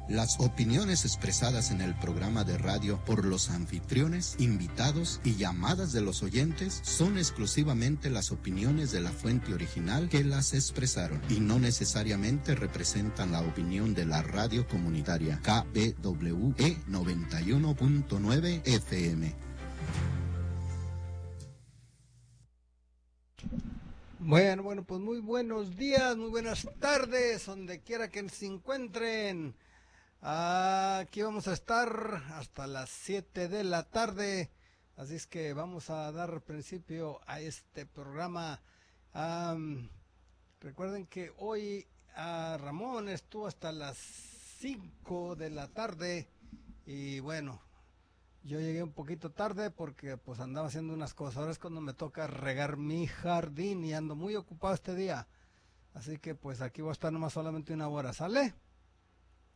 Las opiniones expresadas en el programa de radio por los anfitriones, invitados y llamadas de los oyentes son exclusivamente las opiniones de la fuente original que las expresaron y no necesariamente representan la opinión de la radio comunitaria KBWE 91.9 FM. Bueno, pues muy buenos días, muy buenas tardes, donde quiera que se encuentren. Aquí vamos a estar hasta las 7 de la tarde, así es que vamos a dar principio a este programa. Recuerden que hoy Ramón estuvo hasta las 5 de la tarde y bueno, yo llegué un poquito tarde porque pues andaba haciendo unas cosas. Ahora es cuando me toca regar mi jardín y ando muy ocupado este día. Así que pues aquí voy a estar nomás solamente una hora, ¿sale?